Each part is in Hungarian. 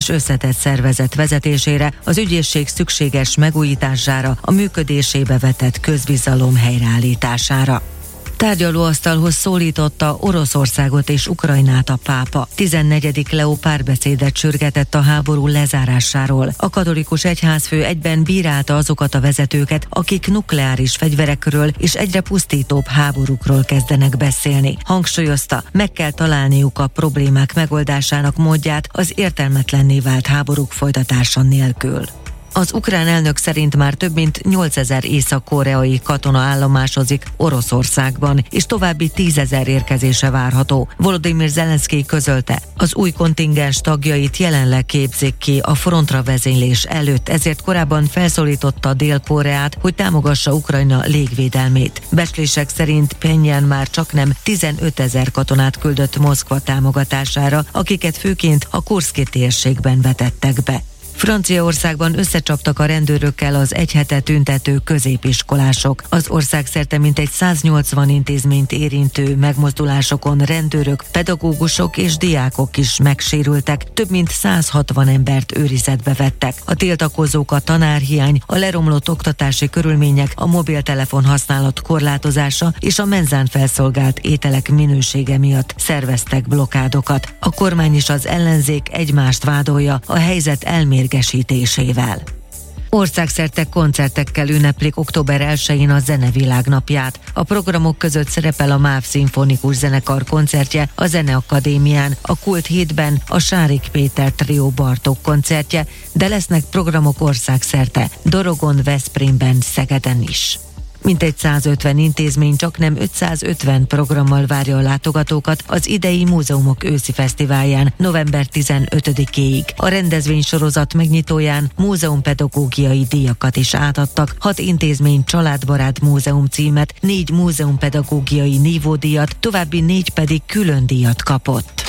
összetett szervezet vezetésére, az ügyészség szükséges megújítására, a működésébe vetett közbizalom helyreállítására. Tárgyalóasztalhoz szólította Oroszországot és Ukrajnát a pápa. 14. Leó párbeszédet sürgetett a háború lezárásáról. A katolikus egyházfő egyben bírálta azokat a vezetőket, akik nukleáris fegyverekről és egyre pusztítóbb háborúkról kezdenek beszélni. Hangsúlyozta, meg kell találniuk a problémák megoldásának módját az értelmetlenné vált háborúk folytatása nélkül. Az ukrán elnök szerint már több mint 8000 észak-koreai katona állomásozik Oroszországban, és további 10 000 érkezése várható. Volodymyr Zelenszkij közölte, az új kontingens tagjait jelenleg képzik ki a frontra vezénylés előtt, ezért korábban felszólította Dél-Koreát, hogy támogassa Ukrajna légvédelmét. Becslések szerint Pjenján már csaknem 15 000 katonát küldött Moszkva támogatására, akiket főként a Kurszki térségben vetettek be. Franciaországban összecsaptak a rendőrökkel az egy hete tüntető középiskolások. Az ország szerte mintegy 180 intézményt érintő megmozdulásokon rendőrök, pedagógusok és diákok is megsérültek. Több mint 160 embert őrizetbe vettek. A tiltakozók a tanárhiány, a leromlott oktatási körülmények, a mobiltelefon használat korlátozása és a menzán felszolgált ételek minősége miatt szerveztek blokkádokat. A kormány és az ellenzék egymást vádolja a helyzet elmérgesítésével. Országszerte koncertekkel ünneplik október 1-én a Zenevilág napját. A programok között szerepel a MÁV Szimfonikus Zenekar koncertje a Zeneakadémián, a Kult Hétben a Sárik Péter Trió Bartók koncertje, de lesznek programok országszerte, Dorogon, Veszprémben, Szegeden is. Mintegy 150 intézmény csaknem 550 programmal várja a látogatókat az idei Múzeumok őszi fesztiválján november 15-éig. A rendezvénysorozat megnyitóján múzeumpedagógiai díjakat is átadtak, 6 intézmény családbarát múzeum címet, 4 múzeumpedagógiai nívódíjat, további 4 pedig külön díjat kapott.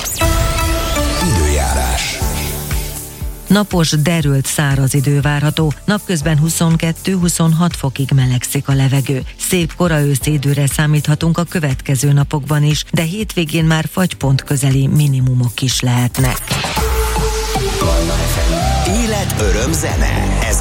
Időjárás. Napos, derült, száraz idő várható, napközben 22-26 fokig melegszik a levegő. Szép koraőszi időre számíthatunk a következő napokban is, de hétvégén már fagypont közeli minimumok is lehetnek. Élet, öröm, zene. Ez